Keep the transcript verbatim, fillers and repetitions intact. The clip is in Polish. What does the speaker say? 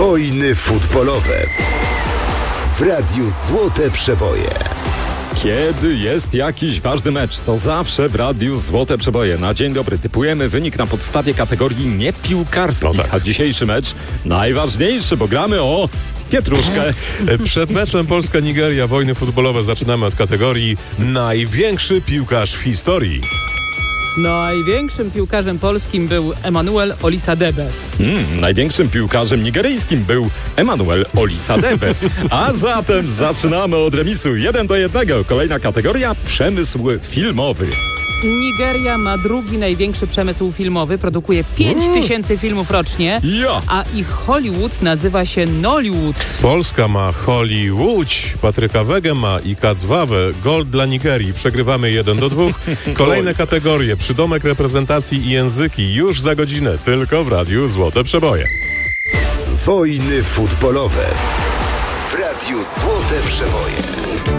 Wojny futbolowe w Radiu Złote Przeboje. Kiedy jest jakiś ważny mecz, to zawsze w Radiu Złote Przeboje. Na dzień dobry typujemy wynik na podstawie kategorii niepiłkarskich. No tak. A dzisiejszy mecz najważniejszy, bo gramy o pietruszkę. Przed meczem Polska-Nigeria, wojny futbolowe, zaczynamy od kategorii największy piłkarz w historii. Największym piłkarzem polskim był Emmanuel Olisadebe. Hmm, największym piłkarzem nigeryjskim był Emmanuel Olisadebe. A zatem zaczynamy od remisu jeden do jednego. Kolejna kategoria przemysł filmowy. Nigeria ma drugi największy przemysł filmowy, produkuje pięć tysięcy filmów rocznie, Ja. a ich Hollywood nazywa się Nollywood. Polska ma Hollywood, Patryka Wegę ma i Kacwawę. Gol dla Nigerii. Przegrywamy jeden do dwóch. Kolejne kategorie. Przydomek reprezentacji i języki już za godzinę. Tylko w Radiu Złote Przeboje. Wojny futbolowe w Radiu Złote Przeboje.